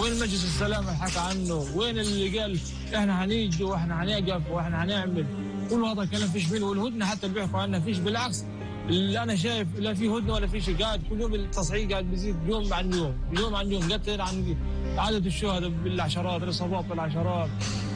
وين مجلس السلام اللي حكى عنه؟ وين اللي قال احنا هنيجي واحنا هنقف واحنا هنعمل؟ كل هذا الكلام فيش منه. والهدنه حتى اللي بيحكوا عنها فيش، بالعكس اللي انا شايف لا في هدنه ولا في شيء. قاعد كل يوم التصعيد قاعد بيزيد يوم عن يوم، يوم عن يوم، قتل عن عدد الشهداء بالعشرات، الاصابات بالعشرات.